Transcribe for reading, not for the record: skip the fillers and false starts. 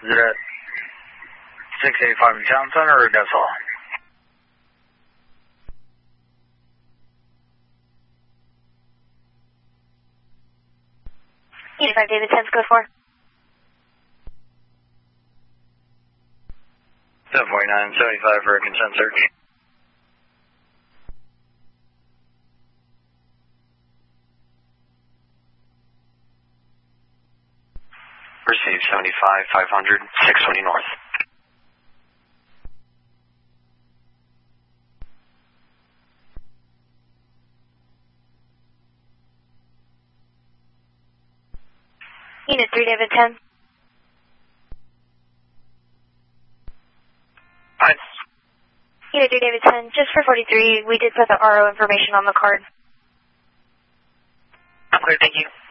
Is it at 685 Town Center or that's all? David 10's code 4. 749-75 for a consent search. Receive 75-500, 620 North. Unit 3, David 10. Hi. Unit 3, David 10. Just for 43, we did put the RO information on the card. Okay, thank you.